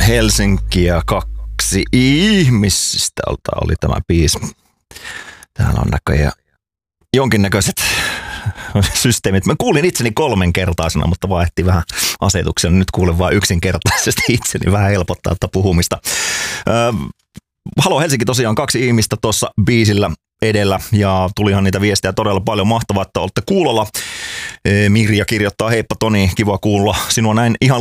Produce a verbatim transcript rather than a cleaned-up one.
Helsinkiä kaksi ihmistä oli tämä biisi. Täällä on näköjään jonkinnäköiset systeemit. Mä kuulin itseni kolmenkertaisena, mutta vaihti vähän asetuksia. Nyt kuulen vain yksinkertaisesti itseni. Vähän helpottaa tätä puhumista. Öö, Halo Helsinki tosiaan kaksi ihmistä tuossa biisillä edellä ja tulihan niitä viestejä todella paljon. Mahtavaa, että olette kuulolla. Mirja kirjoittaa, heippa Toni, kiva kuulla sinua näin ihan